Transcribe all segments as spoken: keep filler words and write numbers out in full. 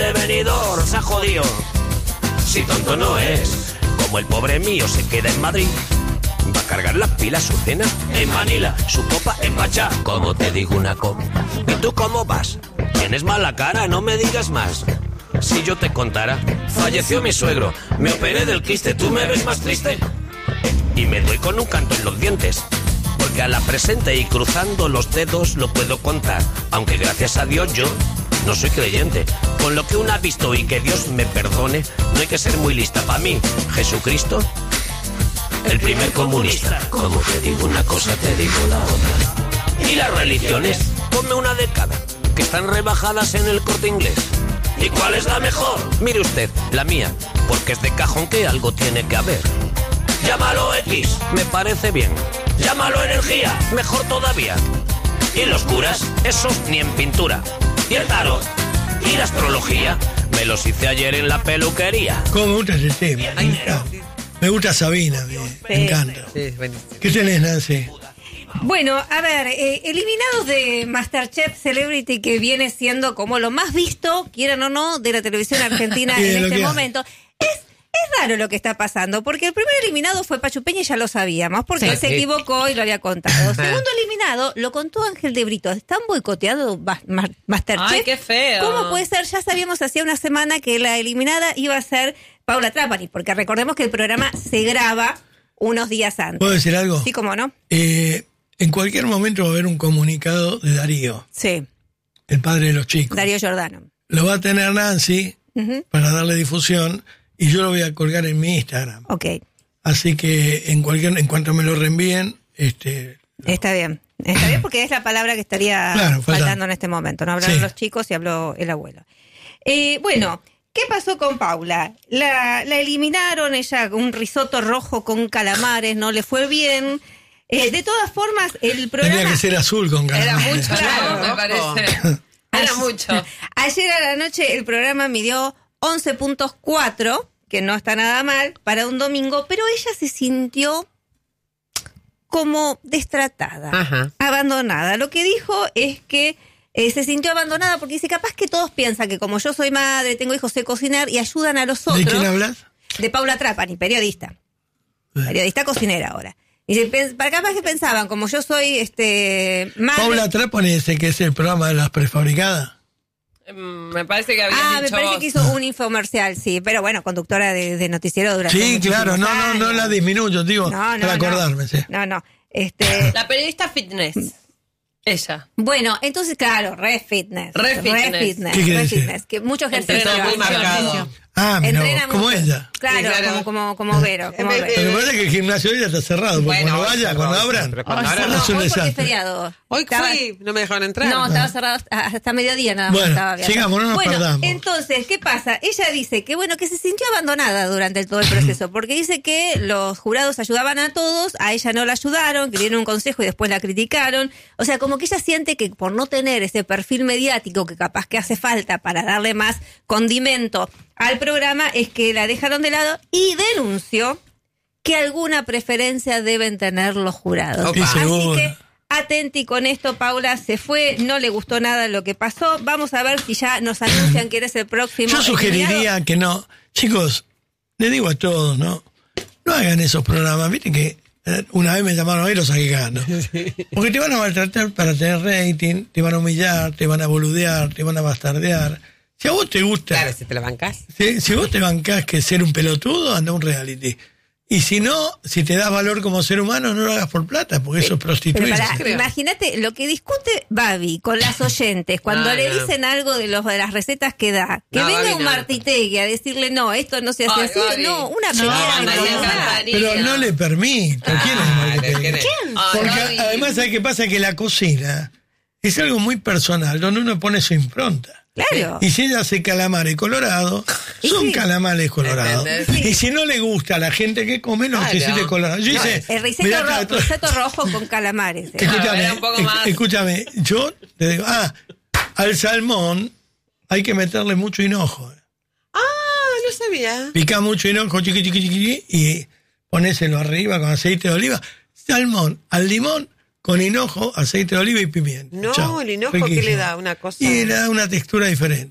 eres venidor, se ha jodido. Si tonto no es, como el pobre mío se queda en Madrid, va a cargar las pilas, su cena en Manila, su copa en Pachá. Como te digo una cosa, ¿y tú cómo vas? Tienes mala cara, no me digas más. Si yo te contara, falleció mi suegro, me operé del quiste, ¿tú me ves más triste? Y me doy con un canto en los dientes, porque a la presente y cruzando los dedos lo puedo contar, aunque gracias a Dios yo no soy creyente. Con lo que uno ha visto y que Dios me perdone, no hay que ser muy lista para mí. Jesucristo, el primer comunista. Como te digo una cosa, te digo la otra. Y las religiones, ponme una de cada, que están rebajadas en el Corte Inglés. ¿Y cuál es la mejor? Mire usted, la mía, porque es de cajón que algo tiene que haber. Llámalo X, me parece bien. Llámalo energía, mejor todavía. Y los curas, esos ni en pintura. Y el tarot, y la astrología, me los hice ayer en la peluquería. ¿Cómo me gusta ese tema? Me encanta. Me gusta Sabina, me, Sí. me encanta. Sí, ¿Qué tenés, Nancy? Bueno, a ver, eh, eliminados de MasterChef Celebrity, que viene siendo como lo más visto, quieran o no, de la televisión argentina Sí, en lo este que hay. momento. Es, es raro lo que está pasando, porque el primer eliminado fue Pachu Peña y ya lo sabíamos, porque Sí. él se equivocó y lo había contado. Segundo eliminado, lo contó Ángel de Brito. ¿Están boicoteados Ma- Ma- MasterChef? Ay, qué feo. ¿Cómo puede ser? Ya sabíamos hacía una semana que la eliminada iba a ser Paula Trapani, porque recordemos que el programa se graba unos días antes. ¿Puedo decir algo? Sí, cómo no. Eh, en cualquier momento va a haber un comunicado de Darío, Sí, el padre de los chicos. Darío Giordano. Lo va a tener Nancy Ujú. para darle difusión y yo lo voy a colgar en mi Instagram. Ok, Así que en cualquier, en cuanto me lo reenvíen, este, está bien. Está bien porque es la palabra que estaría Claro, falta- faltando en este momento. No hablaron Sí. los chicos y habló el abuelo. Eh, bueno, ¿qué pasó con Paula? La, la eliminaron, ella un risotto rojo con calamares, no le fue bien. Eh, de todas formas, el programa... tenía que ser azul con Era calamares. mucho, Claro. ¿no? Me parece. Era mucho. Ayer a la noche el programa midió once punto cuatro, que no está nada mal, para un domingo, pero ella se sintió como destratada, Ajá. abandonada. Lo que dijo es que eh, se sintió abandonada porque dice, capaz que todos piensan que como yo soy madre, tengo hijos, sé cocinar y ayudan a los otros. ¿De quién hablas? De Paula Trapani, periodista. Periodista cocinera ahora. Y se pens- para capaz que pensaban, como yo soy este madre... Paula Trapani, ese que es el programa de las prefabricadas. Mm, Me parece que habías Ah, me dicho parece vos. que hizo un infomercial, sí, pero bueno, conductora de, de noticiero durante Sí, muchísimos claro, no, no, no años. la disminuyo, digo, No, no, para no. acordarme, sí. No, no, este... La periodista fitness. Ella. Bueno, entonces, claro, re fitness. Re fitness. ¿Qué quiere re decir? fitness, que mucho ejercicio. Entrena muy hace. marcado. Ah, mira, Entrena vos, como mucho. ella. Claro, Sí, claro. como, como, como Vero, como Eh, Vero. Lo que pasa es que el gimnasio hoy ya está cerrado, porque Bueno, cuando vaya, cerrado, cuando sí, abran, pero cuando ah, abran- No, es un hoy porque es desastre. feriado. Hoy Estaba- fui, no me dejaron entrar. No, estaba cerrado hasta, hasta mediodía nada más. Bueno, estaba abierto. sigamos, no nos bueno, perdamos. entonces, ¿qué pasa? Ella dice que, bueno, que se sintió abandonada durante todo el proceso, porque dice que los jurados ayudaban a todos, a ella no la ayudaron, que dieron un consejo y después la criticaron. O sea, como que ella siente que por no tener ese perfil mediático que capaz que hace falta para darle más condimento al programa, es que la dejaron de lado y denunció que alguna preferencia deben tener los jurados. Sí, Así seguro. que atenti con esto, Paula se fue, no le gustó nada lo que pasó. Vamos a ver si ya nos anuncian que eres el próximo. Yo sugeriría eliminado. que no. Chicos, le digo a todos, ¿no? No hagan esos programas. Viste que eh, una vez me llamaron a ir los saqué cagando. Porque te van a maltratar para tener rating, te van a humillar, te van a boludear, te van a bastardear. Si a vos te gusta, Claro, si te la bancás. si, si vos te bancás que ser un pelotudo, anda a un reality. Y si no, si te das valor como ser humano, no lo hagas por plata, porque eso es Pero prostituirse. pará, creo. imagínate lo que discute Babi con las oyentes cuando No, le no. dicen algo de los de las recetas que da. Que No, venga Babi, un no. Martitegui a decirle, no, esto no se hace Ay, así. Babi. No, una No, pelea de María verdad. Encantaría. Pero no le permito. ¿Quién es Ah, Martitegui? ¿quién es? Porque Ay, Babi. además, ¿sabes qué pasa? Que la cocina es algo muy personal, donde uno pone su impronta. Claro. Y si ella hace calamares colorados, Y son sí. calamares colorados. ¿Entendés? Y si no le gusta a la gente que come, los Claro. quesillos colorados. Yo No, hice, El risotto, mirá, ro- todo- risotto rojo con calamares. eh. escúchame, era un poco esc- más. escúchame, yo te digo, ah, al salmón hay que meterle mucho hinojo. Ah, no sabía. Pica mucho hinojo, chiqui, chiqui, chiqui, y ponéselo arriba con aceite de oliva. Salmón al limón con hinojo, aceite de oliva y pimienta. No, Chao. el hinojo, ¿qué Riquísimo. le da? Una cosa- Y le da una textura diferente.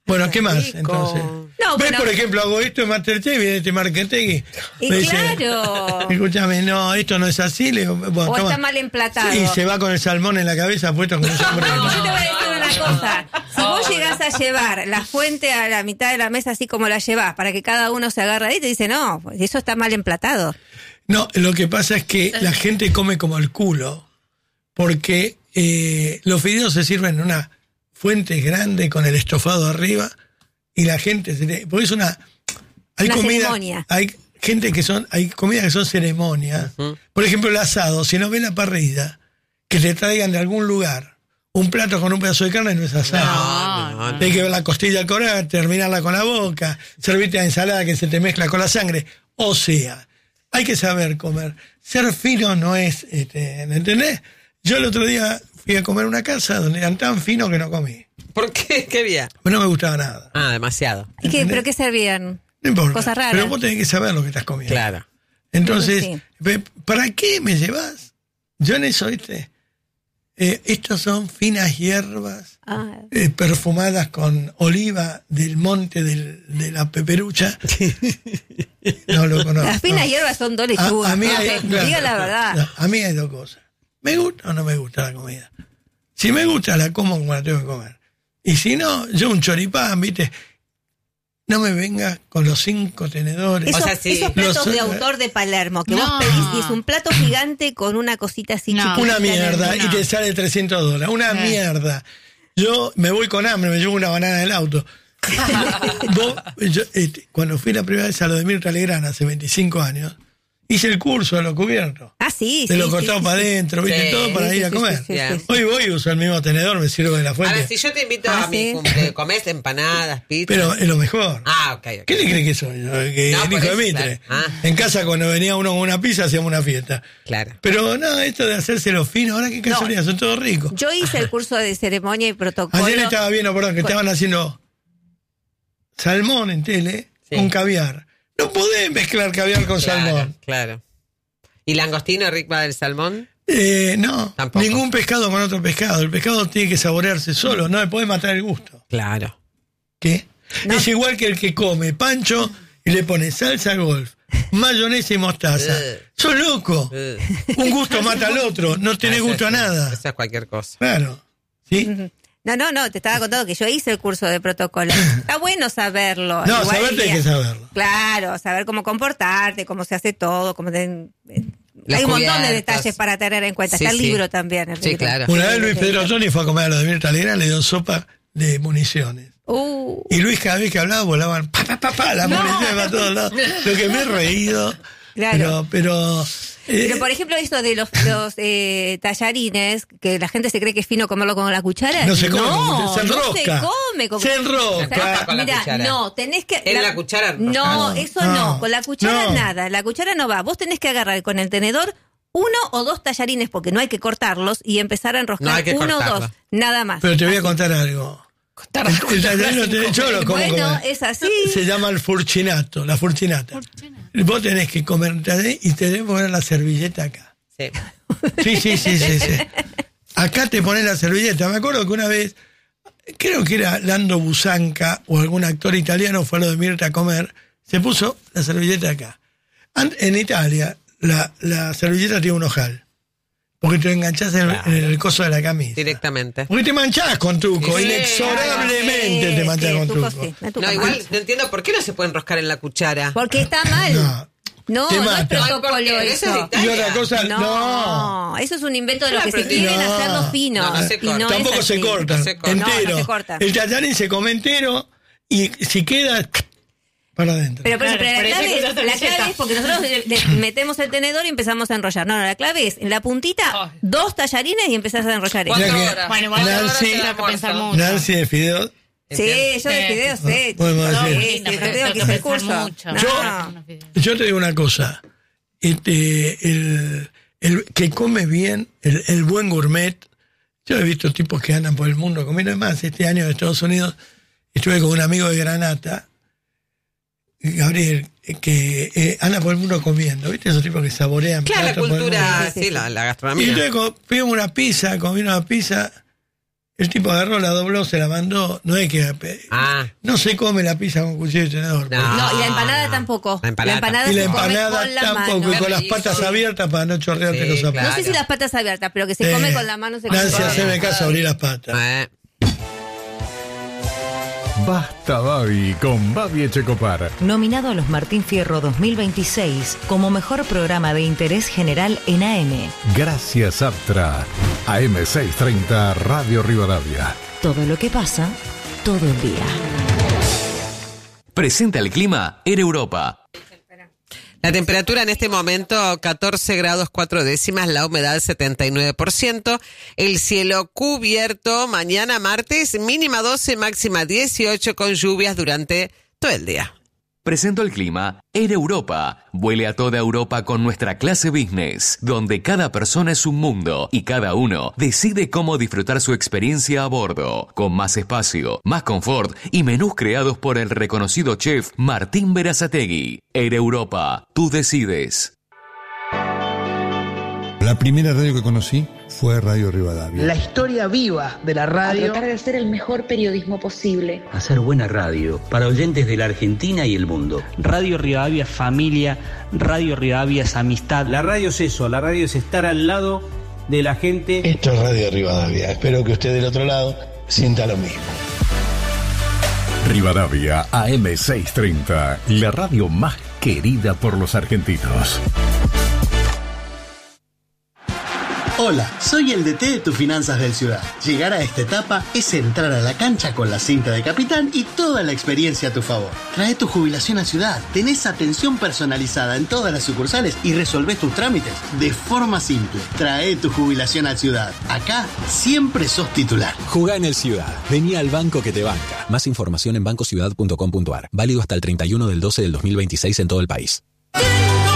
Bueno, ¿qué más? Rico. Entonces. No, ¿Ves, bueno. por ejemplo, hago esto en Masterchef y viene este Marquetegui? Y me dice, claro. escúchame, no, esto no es así. Le digo, bueno, O toma. está mal emplatado. Y se va con el salmón en la cabeza puesto como un sombrero. Yo te voy a decir una cosa. Si vos llegás a llevar la fuente a la mitad de la mesa así como la llevás, para que cada uno se agarre ahí, te dice, no, pues eso está mal emplatado. No, lo que pasa es que la gente come como el culo, porque eh, los fideos se sirven en una fuente grande con el estofado arriba y la gente se le, porque es una hay Una comida, ceremonia. hay gente que son, hay comidas que son ceremonias. Ujú. Por ejemplo, el asado, si no ves la parrilla, que te traigan de algún lugar un plato con un pedazo de carne, no es asado. No, no, no. Hay que ver la costilla corada, terminarla con la boca, servirte la ensalada que se te mezcla con la sangre. O sea, hay que saber comer. Ser fino no es, este, ¿me entendés? Yo el otro día fui a comer a una casa donde eran tan finos que no comí. ¿Por qué? ¿Qué había? No me gustaba nada. Ah, demasiado. ¿Y qué, ¿Pero qué servían? No importa. Cosas raras. Pero vos tenés que saber lo que estás comiendo. Claro. Entonces, Sí. pe- ¿para qué me llevas? Yo en eso, ¿viste? Eh, estos son finas hierbas Ah, eh, perfumadas con oliva del monte del- de la peperucha. No lo conozco. las finas no. hierbas son dos A, lechugas. a mí hay, Jorge, claro, diga la verdad. no, a mí hay dos cosas. ¿Me gusta o no me gusta la comida? Si me gusta, la como como la tengo que comer. Y si no, yo un choripán, ¿viste? No me venga con los cinco tenedores. Esos, O sea, sí. esos platos Los- de autor de Palermo que No. vos pedís y es un plato gigante con una cosita así No. chiquita. Una en el mierda, medio. y te sale trescientos dólares. Una Eh. mierda. Yo me voy con hambre, me llevo una banana del auto. Vos, yo, este, cuando fui la primera vez a lo de Mirta Legrand hace veinticinco años, hice el curso de lo cubierto. Ah, sí, De sí, lo sí, cortado sí, para sí. adentro, ¿viste? Sí, todo para sí, ir a sí, comer. sí, sí, Bien. sí. Hoy voy y uso el mismo tenedor, me sirvo de la fuente. Ahora, si yo te invito Ah, a mi sí. cumple, ¿comés empanadas, pizza? Pero es lo mejor. Ah, ok, ok. ¿Qué le cree que soy? yo? Que No, el por hijo de eso, Mitre. claro. Ah. En casa, cuando venía uno con una pizza, hacíamos una fiesta. Claro. Pero no, esto de hacérselo fino, ahora qué casualidad, son todos ricos. Yo hice el curso de ceremonia y protocolo. Ayer estaba viendo, perdón, que Con- estaban haciendo salmón en tele Sí. con caviar. No podés mezclar caviar con Claro, salmón. claro. ¿Y langostino rica del salmón? Eh, no, Tampoco. ningún pescado con otro pescado. El pescado tiene que saborearse solo, no le podés matar el gusto. Claro. ¿Qué? No. Es igual que el que come pancho y le pone salsa golf, mayonesa y mostaza. Eh. Sos loco. Eh. Un gusto mata al otro, no tenés Eso gusto a es- nada. Eso es cualquier cosa. Claro. ¿Sí? No, no, no, te estaba contando que yo hice el curso de protocolo. Está bueno saberlo. No, Igual saber hay día- que saberlo. Claro, saber cómo comportarte, cómo se hace todo, cómo te- eh, Los hay un montón de cubiertos. detalles para tener en cuenta. Sí, Está el sí. libro también. el Sí, libro. claro. Una vez Luis Pedro Toni fue a comer a lo de Mirta Legrand, le dio sopa de municiones. Uh, Y Luis cada vez que hablaba volaban pa, pa, pa, pa, las municiones para todos lados. Lo que me he reído. Claro. Pero, pero, eh, Pero por ejemplo esto de los, los eh, tallarines, que la gente se cree que es fino comerlo con la cuchara. No se come no, con cuchara, se no enrosca. se come con Se enrosca. O sea, Con la Mira, cuchara. no, tenés que... En la cuchara No, enroscada. eso No, no, con la cuchara no. nada, la cuchara no va. Vos tenés que agarrar con el tenedor uno o dos tallarines, porque no hay que cortarlos, y empezar a enroscar No hay que uno o cortarlo. dos, nada más. pero te voy a contar algo. El, el tallarino te- yo lo como Bueno, como- es así. Se llama el furchinato, la furchinata. Vos tenés que comer tallarines y te debes poner la servilleta acá. Sí. Sí, sí, sí, sí, sí. Acá te pones la servilleta. Me acuerdo que una vez, creo que era Lando Busanca o algún actor italiano fue a lo de Mirta a comer, se puso la servilleta acá. An- En Italia, la, la servilleta tiene un ojal. Porque te enganchás en, Claro. en el coso de la camisa. Directamente. Porque te manchás con truco, Sí, inexorablemente Sí, te manchás sí, con tuco truco. sí, me tuco No, mal. igual no entiendo por qué no se puede enroscar en la cuchara. Porque está mal. No. No, Te no, es mata. protocolo Ay, ¿por qué? Eso es eso. de Y otra cosa, No, no. eso es un invento de los que Claro, se pero- quieren no. hacerlo fino. No, no se y corta. no Tampoco es se así. cortan, No se corta. entero. No, no se corta. El tallarín se come entero y si queda para adentro. Pero, pero, Claro, pero por la eso clave, que es, usa la servilleta. clave es porque nosotros le, le metemos el tenedor y empezamos a enrollar. No, no, la clave es en la puntita, Ay. dos tallarines y empezás a enrollar eso. ¿Cuántas Ya que- horas? Bueno, igual Nancy- ahora tengo que pensar mucho. Nancy de Fideos. Sí, yo de Sí. fideos sé. Podemos chicos, decir. sí, Linda, sí, yo pero tengo que tengo hacer que el pensar curso. mucho. No. Yo- Yo te digo una cosa. Este, el, el que come bien, el, el buen gourmet. Yo he visto tipos que andan por el mundo comiendo. Es más, este año en Estados Unidos estuve con un amigo de Granata, Gabriel, que eh, anda por el mundo comiendo. ¿Viste esos tipos que saborean? Claro, la platos por el mundo? cultura, Sí, sí, sí, sí. la, la Y gastronomía. entonces co- pedimos una pizza, comí una pizza. El tipo agarró, la dobló, se la mandó. No es que. Ah. No se come la pizza con cuchillo y tenedor. No. No, y la empanada tampoco. La empanada, Y la se come empanada con la tampoco, mano. y con las Sí, patas sí. abiertas para no chorrearte Sí, los zapatos. claro. No sé si las patas abiertas, pero que se Eh, come con la mano se come. Nancy, con la haceme mano. caso, abrí las patas. Eh. Basta Babi con Babi Echecopar. Nominado a los Martín Fierro dos mil veintiséis como mejor programa de interés general en A M. Gracias Aptra. A M seiscientos treinta Radio Rivadavia. Todo lo que pasa, todo el día. Presenta el clima Air Europa. La temperatura en este momento catorce grados cuatro décimas, la humedad setenta y nueve por ciento, el cielo cubierto, mañana martes mínima doce, máxima dieciocho con lluvias durante todo el día. Presento el clima Air Europa. Vuele a toda Europa con nuestra clase business, donde cada persona es un mundo y cada uno decide cómo disfrutar su experiencia a bordo, con más espacio, más confort y menús creados por el reconocido chef Martín Berazategui. Air Europa, tú decides. La primera radio que conocí fue Radio Rivadavia. La historia viva de la A radio. tratar de hacer el mejor periodismo posible. Hacer buena radio para oyentes de la Argentina y el mundo. Radio Rivadavia es familia, Radio Rivadavia es amistad. La radio es eso, la radio es estar al lado de la gente. Esto es Radio Rivadavia. Espero que usted del otro lado sienta lo mismo. Rivadavia A M seiscientos treinta, la radio más querida por los argentinos. Hola, soy el D T de tus finanzas del Ciudad. Llegar a esta etapa es entrar a la cancha con la cinta de capitán y toda la experiencia a tu favor. Trae tu jubilación a Ciudad, tenés atención personalizada en todas las sucursales y resolvés tus trámites de forma simple. Trae tu jubilación a Ciudad. Acá siempre sos titular. Jugá en el Ciudad. Vení al banco que te banca. Más información en banco ciudad punto com punto a r. Válido hasta el treinta y uno del doce del dos mil veintiséis en todo el país.